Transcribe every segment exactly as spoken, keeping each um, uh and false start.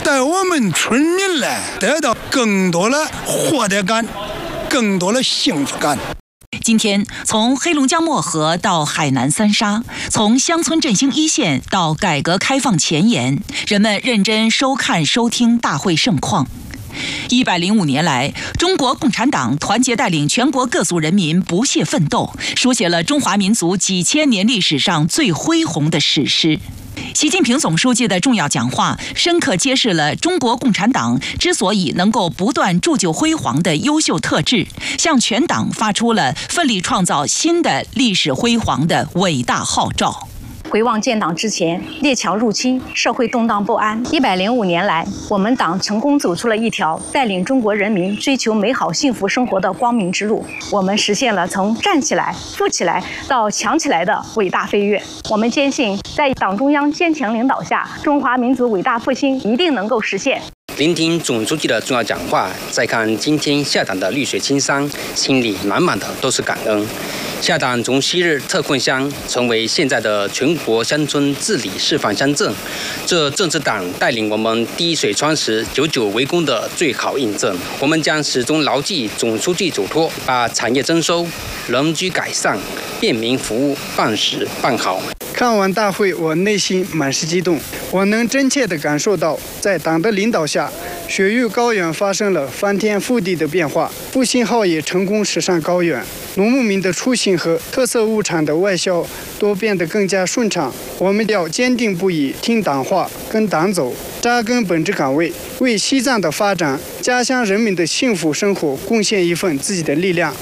带我们村民来得到更多的获得感，更多的幸福感。 今天，从黑龙江漠河到海南三沙，从乡村振兴一线到改革开放前沿，人们认真收看收听大会盛况。一百零五年来，中国共产党团结带领全国各族人民不懈奋斗，书写了中华民族几千年历史上最恢宏的史诗。习近平总书记的重要讲话，深刻揭示了中国共产党之所以能够不断铸就辉煌的优秀特质，向全党发出了奋力创造新的历史辉煌的伟大号召。 回望建党之前，列强入侵，社会动荡不安。一百零五年来，我们党成功走出了一条带领中国人民追求美好幸福生活的光明之路。我们实现了从站起来、富起来到强起来的伟大飞跃。我们坚信，在党中央坚强领导下，中华民族伟大复兴一定能够实现。 聆听总书记的重要讲话，再看今天下党的绿水青山，心里满满的都是感恩。下党从昔日特困乡成为现在的全国乡村治理示范乡镇，这正是党带领我们滴水穿石、久久为功的最好印证。我们将始终牢记总书记嘱托，把产业增收、人居改善、便民服务办实办好。 看完大会，我内心满是激动。我能真切地感受到，在党的领导下，雪域高原发生了翻天覆地的变化，复兴号也成功驶上高原，农牧民的出行和特色物产的外销都变得更加顺畅。我们要坚定不移听党话，跟党走，扎根本职岗位，为西藏的发展、家乡人民的幸福生活贡献一份自己的力量。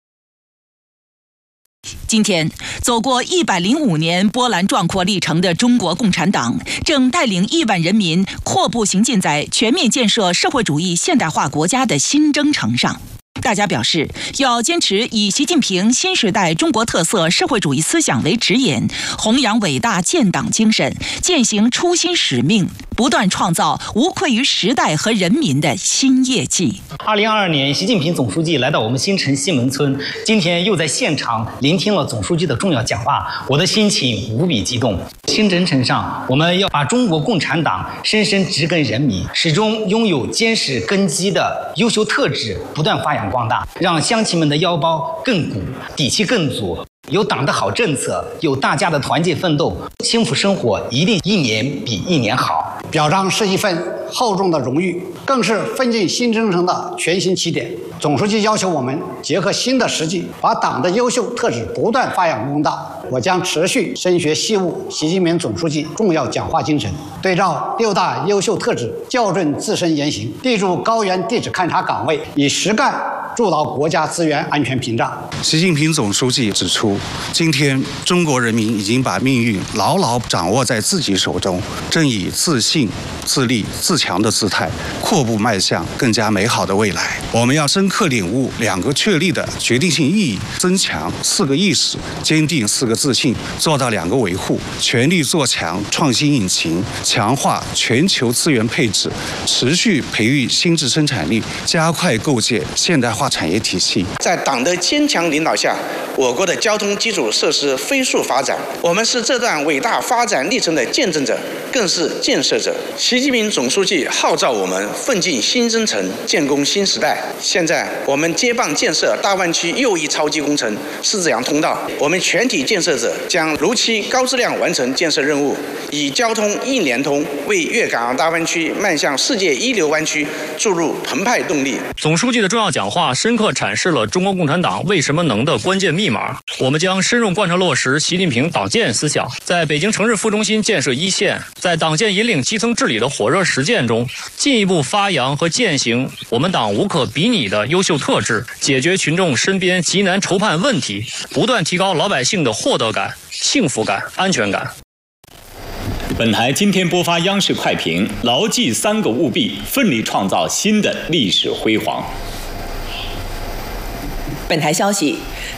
今天，走过一百零五年波澜壮阔历程的中国共产党，正带领亿万人民阔步行进在全面建设社会主义现代化国家的新征程上。大家表示，要坚持以习近平新时代中国特色社会主义思想为指引，弘扬伟大建党精神，践行初心使命，不断创造无愧于时代和人民的新业绩。 二零二二年，习近平总书记来到我们新城西门村，今天又在现场聆听了总书记的重要讲话，我的心情无比激动。新征程上，我们要把中国共产党深深植根人民，始终拥有坚实根基的优秀特质不断发扬光大，让乡亲们的腰包更鼓，底气更足。有党的好政策，有大家的团结奋斗，幸福生活一定一年比一年好。 表彰是一份厚重的荣誉，更是奋进新征程的全新起点。总书记要求我们结合新的实际，把党的优秀特质不断发扬光大。我将持续深学习悟习近平总书记重要讲话精神，对照六大优秀特质，校正自身言行，立住高原地质勘察岗位，以实干筑牢国家资源安全屏障。 习近平总书记指出，今天中国人民已经把命运牢牢掌握在自己手中，正以自信、自立、自强的姿态，阔步迈向更加美好的未来。我们要深刻领悟两个确立的决定性意义，增强四个意识，坚定四个自信，做到两个维护，全力做强创新引擎，强化全球资源配置，持续培育新质生产力，加快构建现代化产业体系。 在党的坚强领导下，我国的交通基础设施飞速发展，我们是这段伟大发展历程的见证者，更是建设者。习近平总书记号召我们奋进新征程，建功新时代。现在我们接棒建设大湾区又一超级工程狮子洋通道，我们全体建设者将如期高质量完成建设任务，以交通一联通为粤港澳大湾区迈向世界一流湾区注入澎湃动力。 总书记的重要讲话深刻阐释了中国共产党为什么能的关键密码。我们将深入贯彻落实习近平党建思想，在北京城市副中心建设一线，在党建引领基层治理的火热实践中，进一步发扬和践行我们党无可比拟的优秀特质，解决群众身边急难愁盼问题，不断提高老百姓的获得感、幸福感、安全感。 本台今天播发央视快评，牢记三个务必，奋力创造新的历史辉煌。 本台消息，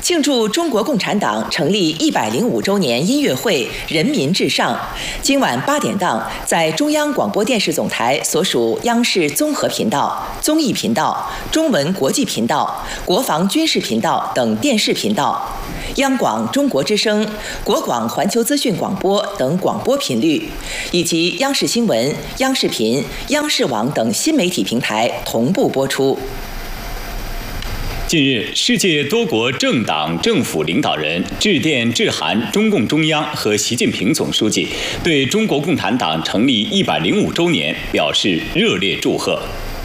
庆祝中国共产党成立一百零五周年音乐会“人民至上”，今晚八点档在中央广播电视总台所属央视综合频道、综艺频道、中文国际频道、国防军事频道等电视频道，央广中国之声、国广环球资讯广播等广播频率，以及央视新闻、央视频、央视网等新媒体平台同步播出。 近日，世界多国政党政府领导人致电致函中共中央和习近平总书记，对中国共产党成立一百零五周年表示热烈祝贺。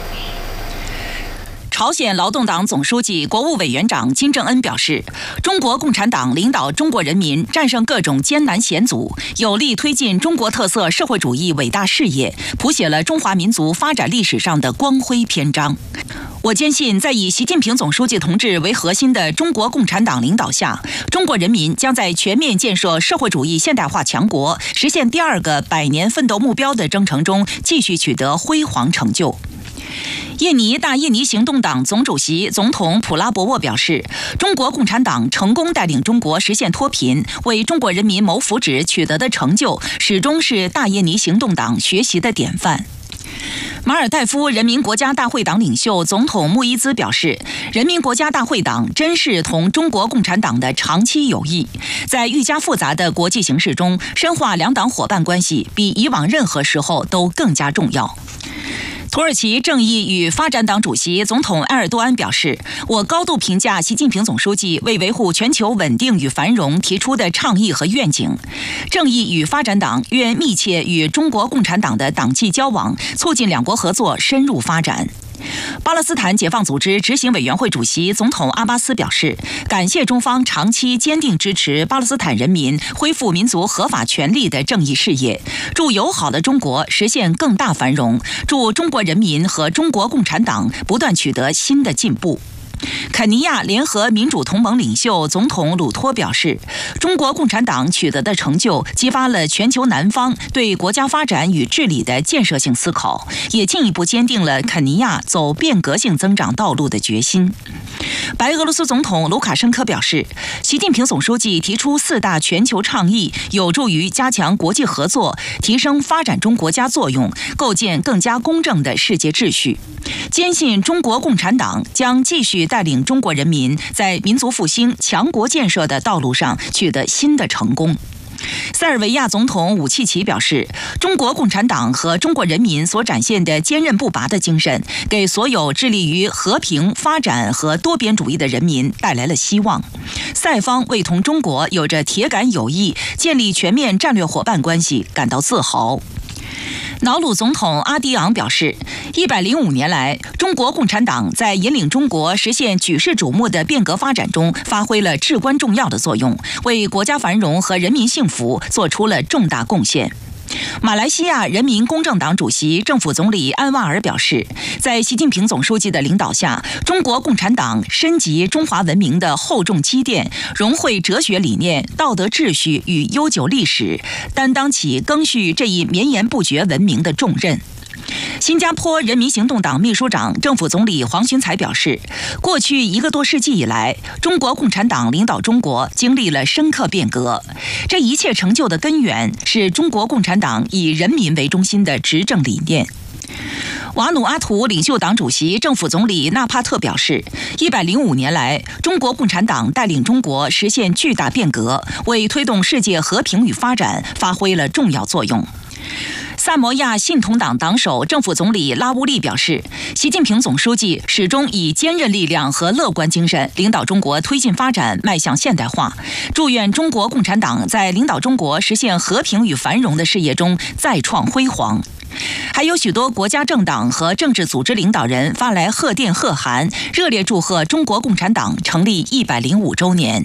朝鲜劳动党总书记、国务委员长金正恩表示，中国共产党领导中国人民战胜各种艰难险阻，有力推进中国特色社会主义伟大事业，谱写了中华民族发展历史上的光辉篇章。我坚信，在以习近平总书记同志为核心的中国共产党领导下，中国人民将在全面建设社会主义现代化强国、实现第二个百年奋斗目标的征程中继续取得辉煌成就。印尼大印尼行动党总主席总统普拉博沃表示，中国共产党成功带领中国实现脱贫，为中国人民谋福祉取得的成就，始终是大印尼行动党学习的典范。马尔代夫人民国家大会党领袖总统穆伊兹表示，人民国家大会党珍视同中国共产党的长期友谊，在愈加复杂的国际形势中，深化两党伙伴关系比以往任何时候都更加重要。土耳其正义与发展党主席总统埃尔多安表示，我高度评价习近平总书记为维护全球稳定与繁荣提出的倡议和愿景。正义与发展党愿密切与中国共产党的党纪交往，促进两国合作深入发展。巴勒斯坦解放组织执行委员会主席总统阿巴斯表示，感谢中方长期坚定支持巴勒斯坦人民恢复民族合法权利的正义事业，祝友好的中国实现更大繁荣，祝中国人民和中国共产党不断取得新的进步。肯尼亚联合民主同盟领袖总统鲁托表示，中国共产党取得的成就激发了全球南方对国家发展与治理的建设性思考，也进一步坚定了肯尼亚走变革性增长道路的决心。白俄罗斯总统卢卡申科表示，习近平总书记提出四大全球倡议，有助于加强国际合作，提升发展中国家作用，构建更加公正的世界秩序。坚信中国共产党将继续带领中国人民在民族复兴、强国建设的道路上取得新的成功。塞尔维亚总统武契奇表示，中国共产党和中国人民所展现的坚韧不拔的精神，给所有致力于和平发展和多边主义的人民带来了希望。塞方为同中国有着铁杆友谊、建立全面战略伙伴关系感到自豪。瑙鲁总统阿迪昂表示，一百零五年来，中国共产党在引领中国实现举世瞩目的变革发展中发挥了至关重要的作用，为国家繁荣和人民幸福做出了重大贡献。马来西亚人民公正党主席、政府总理安瓦尔表示，在习近平总书记的领导下，中国共产党深集中华文明的厚重积淀，融汇哲学理念、道德秩序与悠久历史，担当起赓续这一绵延不绝文明的重任。新加坡人民行动党秘书长、政府总理黄循财表示，过去一个多世纪以来，中国共产党领导中国经历了深刻变革，这一切成就的根源是中国共产党以人民为中心的执政理念。瓦努阿图领袖党主席、政府总理纳帕特表示，一百零五年来，中国共产党带领中国实现巨大变革，为推动世界和平与发展发挥了重要作用。萨摩亚信统党党首、政府总理拉乌利表示，习近平总书记始终以坚韧力量和乐观精神领导中国推进发展，迈向现代化。祝愿中国共产党在领导中国实现和平与繁荣的事业中再创辉煌。还有许多国家政党和政治组织领导人发来贺电贺函，热烈祝贺中国共产党成立一百零五周年。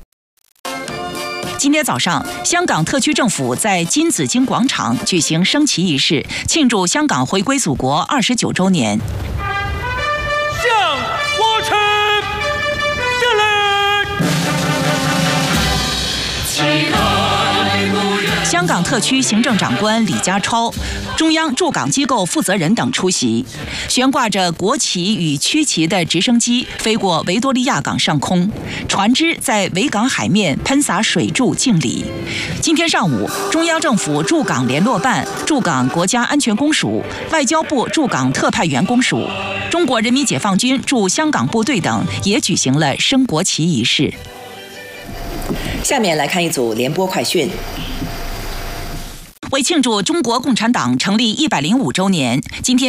今天早上，香港特区政府在金紫荆广场举行升旗仪式，庆祝香港回归祖国二十九周年。 向我城敬礼！起来！ 香港特区行政长官李家超、中央驻港机构负责人等出席。悬挂着国旗与区旗的直升机飞过维多利亚港上空，船只在维港海面喷洒水柱敬礼。今天上午，中央政府驻港联络办、驻港国家安全公署、外交部驻港特派员公署、中国人民解放军驻香港部队等也举行了升国旗仪式。 下面来看一组联播快讯。 为庆祝中国共产党成立一百零五周年，今天